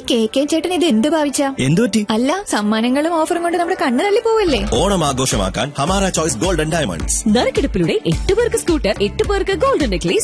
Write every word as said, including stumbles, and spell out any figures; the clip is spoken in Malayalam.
കെ കെ ചേട്ടൻ ഇത് എന്ത് ഭാവിച്ച? എന്തുപറ്റി? അല്ല, സമ്മാനങ്ങളും ഓഫറും കൊണ്ട് നമ്മുടെ കണ്ണ് തള്ളി പോവല്ലേ? ഓണം ആഘോഷമാക്കാൻ ഹമാര ചോയ്സ് ഗോൾഡൻ ഡയമണ്ട്സ്. നറുക്കെടുപ്പിലൂടെ എട്ട് പേർക്ക് സ്കൂട്ടർ, എട്ട് പേർക്ക് ഗോൾഡൻ നെക്ലേസ്,